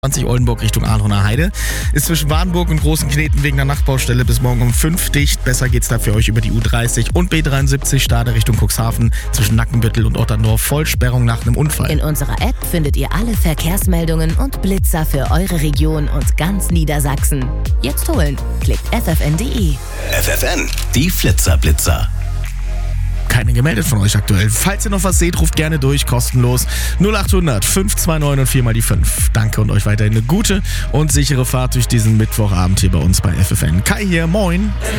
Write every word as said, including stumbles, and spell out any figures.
zwanzig Oldenburg Richtung Ahlener Heide. Ist zwischen Wardenburg und Großen Kneten wegen der Nachtbaustelle bis morgen um fünf dicht. Besser geht's da für euch über die U dreißig und B dreiundsiebzig Stade Richtung Cuxhaven zwischen Nackenbüttel und Otterndorf. Vollsperrung nach einem Unfall. In unserer App findet ihr alle Verkehrsmeldungen und Blitzer für eure Region und ganz Niedersachsen. Jetzt holen. Klickt f f n punkt d e. F F N, die Flitzer-Blitzer. Keine gemeldet von euch aktuell. Falls ihr noch was seht, ruft gerne durch, kostenlos. null achthundert fünf zwei neun und vier mal die fünf. Danke und euch weiterhin eine gute und sichere Fahrt durch diesen Mittwochabend hier bei uns bei F F N. Kai hier, moin.